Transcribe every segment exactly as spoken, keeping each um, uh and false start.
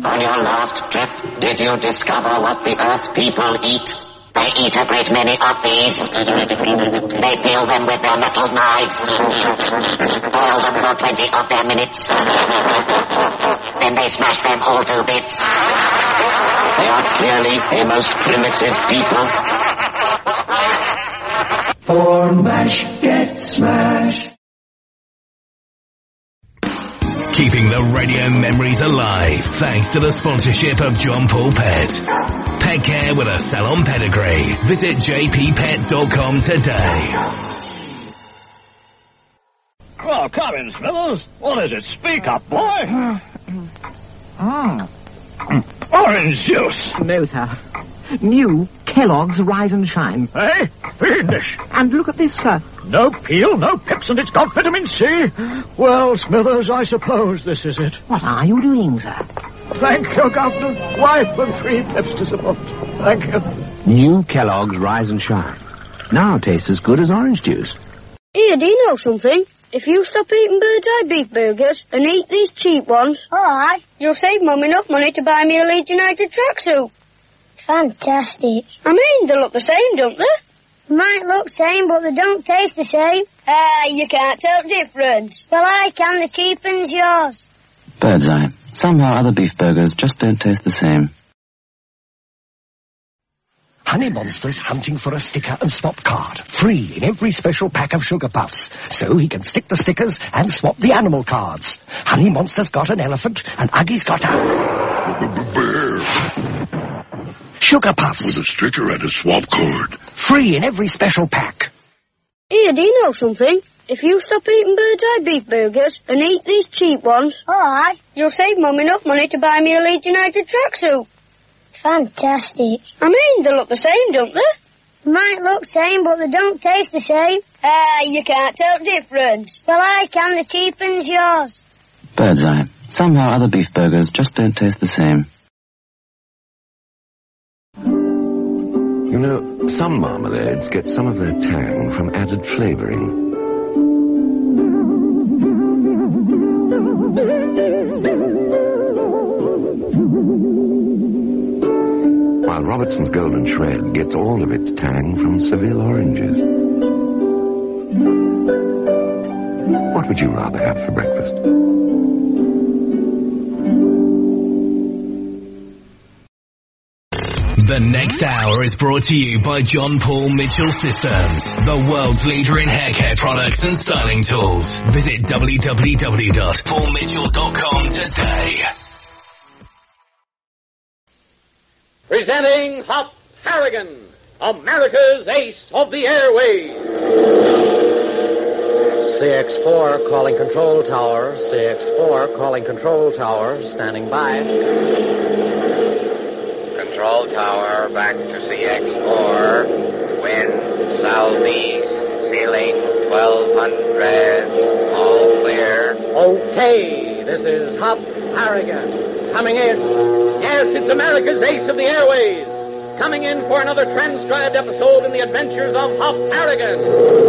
On your last trip, did you discover what the Earth people eat? They eat a great many of these. They peel them with their metal knives. Boil them for twenty of their minutes. Then they smash them all to bits. They are clearly a most primitive people. For MASH, get smash. Keeping the radio memories alive thanks to the sponsorship of John Paul Pet. Pet care with a salon pedigree. Visit j p pet dot com today. Well, come in, Smithers. What is it? Speak up, boy. Mm. Orange juice. No, sir. New Kellogg's Rise and Shine. Eh? Fiendish. And look at this, sir. No peel, no pips, and it's got vitamin C. Well, Smithers, I suppose this is it. What are you doing, sir? Thank you, Governor. Wife and three pips to support. Thank you. New Kellogg's Rise and Shine. Now tastes as good as orange juice. Here, do you know something? If you stop eating Bird's Eye beef burgers and eat these cheap ones, alright, you'll save Mum enough money to buy me a Leeds United tracksuit. Fantastic. I mean, they look the same, don't they? Might look same, but they don't taste the same. Ah, you can't tell the difference. Well, I can. The cheapen's yours. Bird's Eye. Somehow other beef burgers just don't taste the same. Honey Monster's hunting for a sticker and swap card. Free in every special pack of Sugar Puffs. So he can stick the stickers and swap the animal cards. Honey Monster's got an elephant and Uggie's got a... bear. Sugar Puffs. With a sticker and a swap card. Free in every special pack. Here, do you know something? If you stop eating Bird's Eye beef burgers and eat these cheap ones, alright, you'll save Mum enough money to buy me a Leeds United tracksuit. Fantastic. I mean, they look the same, don't they? Might look same, but they don't taste the same. Ah, you can't tell the difference. Well, I can. The cheapen's yours. Bird's Eye. Somehow other beef burgers just don't taste the same. You know, some marmalades get some of their tang from added flavouring. While Robertson's Golden Shred gets all of its tang from Seville oranges. What would you rather have for breakfast? The next hour is brought to you by John Paul Mitchell Systems, the world's leader in hair care products and styling tools. Visit w w w dot paul mitchell dot com today. Presenting Hop Harrigan, America's ace of the airways. C X four calling control tower. C X four calling control tower. Standing by. Control tower, back to C X four. Wind southeast, ceiling twelve hundred. All clear. Okay, this is Hop Harrigan. Coming in. Yes, it's America's ace of the airways. Coming in for another transcribed episode in the adventures of Hop Harrigan.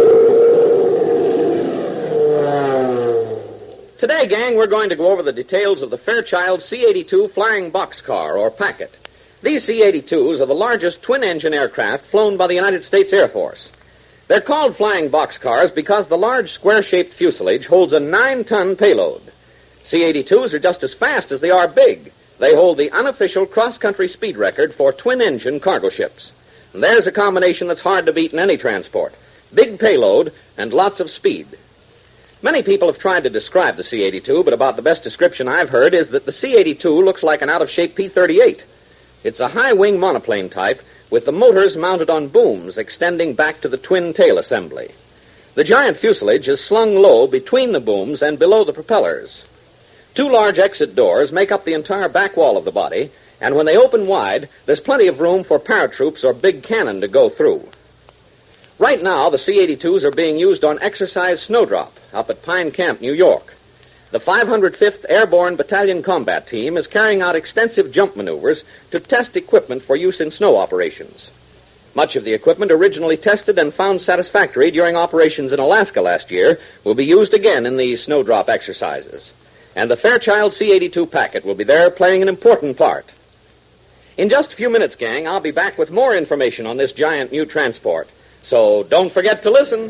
Today, gang, we're going to go over the details of the Fairchild C eighty-two flying boxcar, or Packet. These C eighty-twos are the largest twin-engine aircraft flown by the United States Air Force. They're called flying boxcars because the large square-shaped fuselage holds a nine-ton payload. C eighty-twos are just as fast as they are big. They hold the unofficial cross-country speed record for twin-engine cargo ships. And there's a combination that's hard to beat in any transport. Big payload and lots of speed. Many people have tried to describe the C eighty-two, but about the best description I've heard is that the C eighty-two looks like an out-of-shape P thirty-eight. It's a high-wing monoplane type with the motors mounted on booms extending back to the twin-tail assembly. The giant fuselage is slung low between the booms and below the propellers. Two large exit doors make up the entire back wall of the body, and when they open wide, there's plenty of room for paratroops or big cannon to go through. Right now, the C eighty-twos are being used on exercise Snowdrop up at Pine Camp, New York. The five hundred fifth Airborne Battalion Combat Team is carrying out extensive jump maneuvers to test equipment for use in snow operations. Much of the equipment originally tested and found satisfactory during operations in Alaska last year will be used again in these Snowdrop exercises. And the Fairchild C eighty-two packet will be there playing an important part. In just a few minutes, gang, I'll be back with more information on this giant new transport. So don't forget to listen.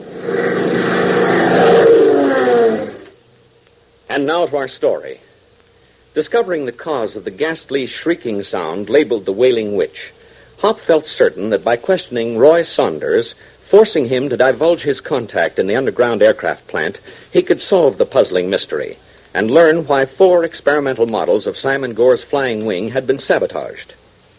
And now to our story. Discovering the cause of the ghastly shrieking sound labeled the Wailing Witch, Hop felt certain that by questioning Roy Saunders, forcing him to divulge his contact in the underground aircraft plant, he could solve the puzzling mystery and learn why four experimental models of Simon Gore's flying wing had been sabotaged.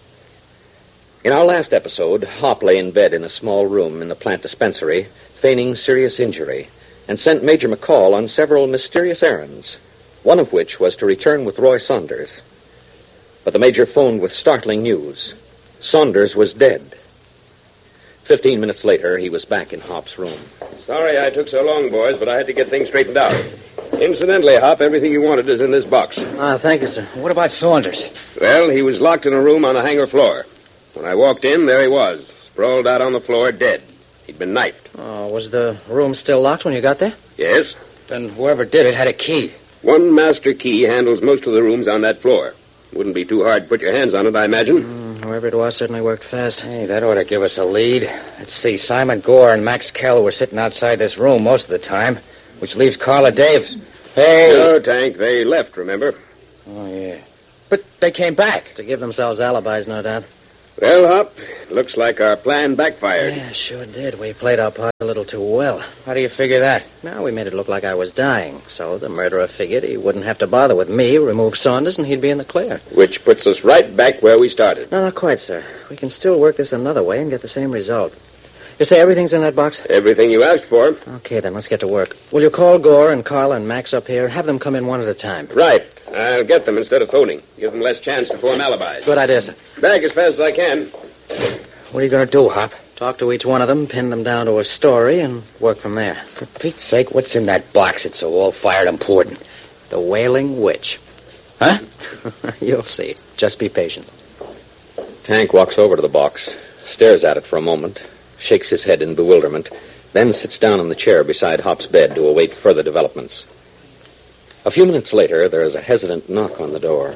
In our last episode, Hop lay in bed in a small room in the plant dispensary, feigning serious injury, and sent Major McCall on several mysterious errands, one of which was to return with Roy Saunders. But the Major phoned with startling news. Saunders was dead. Fifteen minutes later, he was back in Hop's room. Sorry I took so long, boys, but I had to get things straightened out. Incidentally, Hop, everything you wanted is in this box. Ah, thank you, sir. What about Saunders? Well, he was locked in a room on the hangar floor. When I walked in, there he was, sprawled out on the floor, dead. He'd been knifed. Oh, was the room still locked when you got there? Yes. Then whoever did it had a key. One master key handles most of the rooms on that floor. Wouldn't be too hard to put your hands on it, I imagine. Mm, whoever it was certainly worked fast. Hey, that ought to give us a lead. Let's see, Simon Gore and Max Kell were sitting outside this room most of the time, which leaves Carla Davis. Hey! No, Tank, they left, remember? Oh, yeah. But they came back. To give themselves alibis, no doubt. Well, Hop, looks like our plan backfired. Yeah, sure did. We played our part a little too well. How do you figure that? Well, we made it look like I was dying, so the murderer figured he wouldn't have to bother with me, remove Saunders, and he'd be in the clear. Which puts us right back where we started. No, not quite, sir. We can still work this another way and get the same result. You say everything's in that box? Everything you asked for. Okay, then, let's get to work. Will you call Gore and Carla and Max up here? Have them come in one at a time. Right. I'll get them instead of phoning. Give them less chance to form alibis. Good idea, sir. Back as fast as I can. What are you going to do, Hop? Talk to each one of them, pin them down to a story, and work from there. For Pete's sake, what's in that box that's so all-fired important? The Wailing Witch. Huh? You'll see. Just be patient. Tank walks over to the box, stares at it for a moment, shakes his head in bewilderment, then sits down in the chair beside Hop's bed to await further developments. A few minutes later, there is a hesitant knock on the door.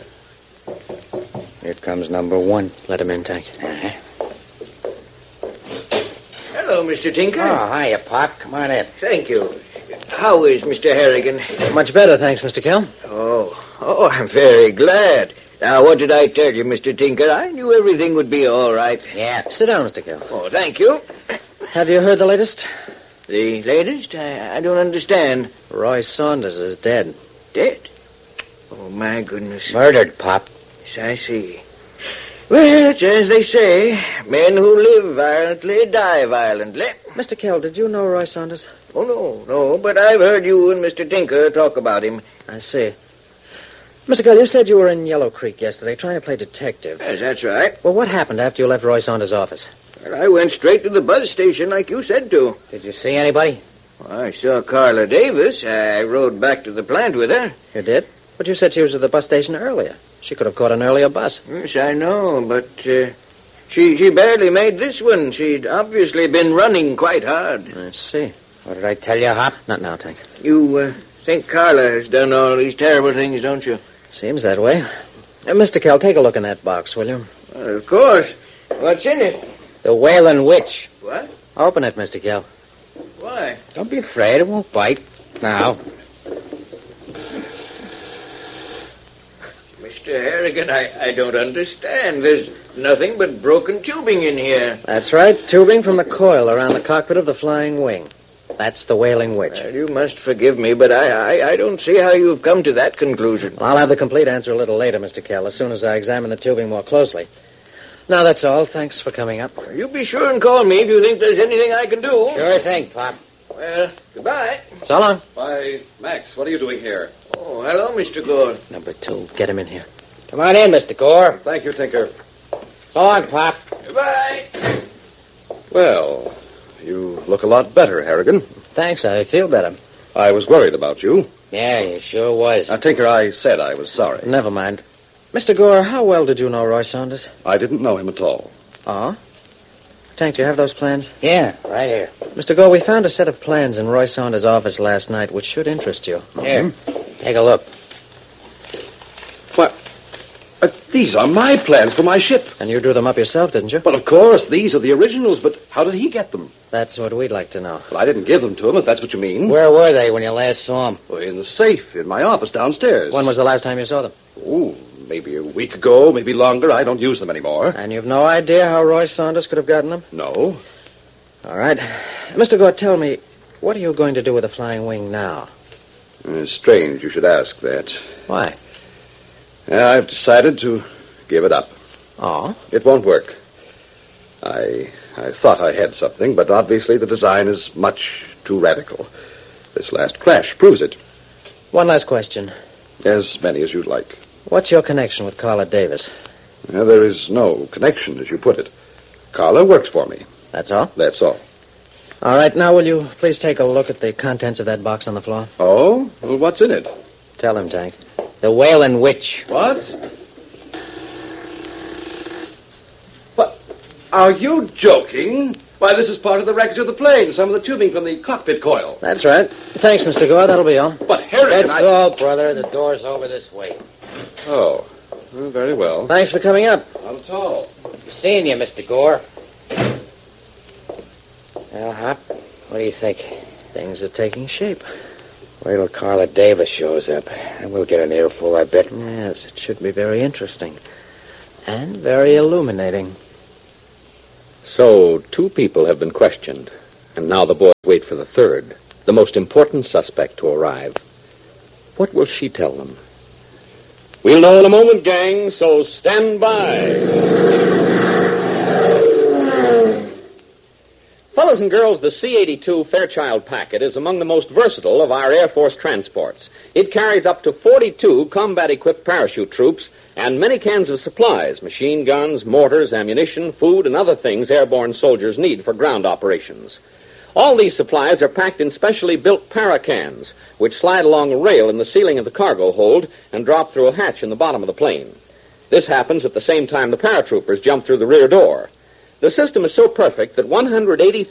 Here comes number one. Let him in, Tank. Uh-huh. Hello, Mister Tinker. Oh, hiya, Pop. Come on in. Thank you. How is Mister Harrigan? Much better, thanks, Mister Kell. Oh, oh, I'm very glad. Now, what did I tell you, Mister Tinker? I knew everything would be all right. Yeah. Sit down, Mister Kell. Oh, thank you. Have you heard the latest? The latest? I, I don't understand. Roy Saunders is dead. Dead? Oh, my goodness. Murdered, Pop. Yes, I see. Well, it's as they say. Men who live violently die violently. Mister Kell, did you know Roy Saunders? Oh, no, no, but I've heard you and Mister Tinker talk about him. I see. Mister Kell, you said you were in Yellow Creek yesterday trying to play detective. Yes, that's right. Well, what happened after you left Roy Saunders' office? Well, I went straight to the bus station like you said to. Did you see anybody? Well, I saw Carla Davis. I rode back to the plant with her. You did? But you said she was at the bus station earlier. She could have caught an earlier bus. Yes, I know, but uh, she she barely made this one. She'd obviously been running quite hard. I see. What did I tell you, Hop? Not now, Tank. You uh, think Carla has done all these terrible things, don't you? Seems that way. Uh, Mister Kell, take a look in that box, will you? Well, of course. What's in it? The Wailing Witch. What? Open it, Mister Kell. Why? Don't be afraid. It won't bite. Now. Mister Harrigan, I, I don't understand. There's nothing but broken tubing in here. That's right. Tubing from the coil around the cockpit of the Flying Wing. That's the Wailing Witch. Well, you must forgive me, but I, I, I don't see how you've come to that conclusion. Well, I'll have the complete answer a little later, Mister Kell, as soon as I examine the tubing more closely. Now, that's all. Thanks for coming up. You be sure and call me if you think there's anything I can do. Sure thing, Pop. Well, goodbye. So long. Why, Max, what are you doing here? Oh, hello, Mister Gore. Number two. Get him in here. Come on in, Mister Gore. Thank you, Tinker. So long, Pop. Goodbye. Well, you look a lot better, Harrigan. Thanks, I feel better. I was worried about you. Yeah, you sure was. Now, Tinker, I said I was sorry. Never mind. Mister Gore, how well did you know Roy Saunders? I didn't know him at all. Oh? Tank, do you have those plans? Yeah, right here. Mister Gore, we found a set of plans in Roy Saunders' office last night which should interest you. Here, take a look. Uh, these are my plans for my ship. And you drew them up yourself, didn't you? Well, of course, these are the originals, but how did he get them? That's what we'd like to know. Well, I didn't give them to him, if that's what you mean. Where were they when you last saw them? Well, in the safe, in my office downstairs. When was the last time you saw them? Oh, maybe a week ago, maybe longer. I don't use them anymore. And you've no idea how Roy Saunders could have gotten them? No. All right. Mister Gore, tell me, what are you going to do with the Flying Wing now? It's strange you should ask that. Why? Yeah, I've decided to give it up. Oh? It won't work. I I thought I had something, but obviously the design is much too radical. This last crash proves it. One last question. As many as you'd like. What's your connection with Carla Davis? Well, there is no connection, as you put it. Carla works for me. That's all? That's all. All right, now will you please take a look at the contents of that box on the floor? Oh? Well, what's in it? Tell him, Tank. The Whalen Witch. What? What? Are you joking? Why, this is part of the wreckage of the plane. Some of the tubing from the cockpit coil. That's right. Thanks, Mister Gore. That'll be all. But, Harry, That's I... all, brother. The door's over this way. Oh. Well, very well. Thanks for coming up. Not at all. Seeing you, Mister Gore. Well, Hop, what do you think? Things are taking shape. Wait till Carla Davis shows up, and we'll get an earful, I bet. Yes, it should be very interesting. And very illuminating. So, two people have been questioned, and now the boys wait for the third, the most important suspect to arrive. What will she tell them? We'll know in a moment, gang, so stand by. Fellas and girls, the C eighty-two Fairchild Packet is among the most versatile of our Air Force transports. It carries up to forty-two combat-equipped parachute troops and many cans of supplies, machine guns, mortars, ammunition, food, and other things airborne soldiers need for ground operations. All these supplies are packed in specially built paracans, which slide along a rail in the ceiling of the cargo hold and drop through a hatch in the bottom of the plane. This happens at the same time the paratroopers jump through the rear door. The system is so perfect that one hundred eighty